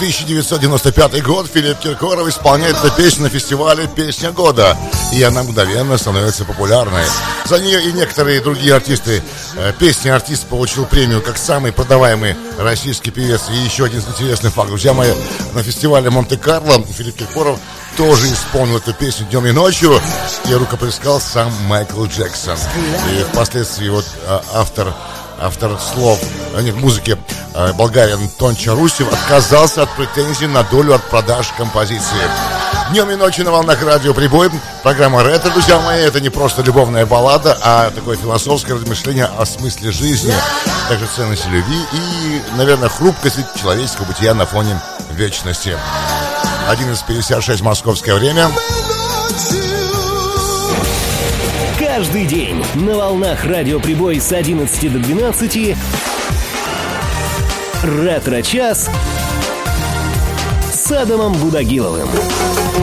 1995 год. Филипп Киркоров исполняет эту песню на фестивале «Песня года». И она мгновенно становится популярной. За нее и некоторые другие артисты. Песня артист получил премию как самый продаваемый российский певец. И еще один интересный факт. Друзья мои, на фестивале Монте-Карло Филипп Киркоров тоже исполнил эту песню днем и ночью. И рукоплескал сам Майкл Джексон. И впоследствии вот автор слов, нет, музыки, болгарин Тонча Русев отказался от претензий на долю от продаж композиции. Днем и ночью на волнах радио Прибой. Программа «Ретро», друзья мои, это не просто любовная баллада, а такое философское размышление о смысле жизни, также ценности любви и, наверное, хрупкости человеческого бытия на фоне вечности. 11:56 московское время. Каждый день на волнах радио Прибой с 11 до 12 «Ретро-час» с Адамом Гудагиловым.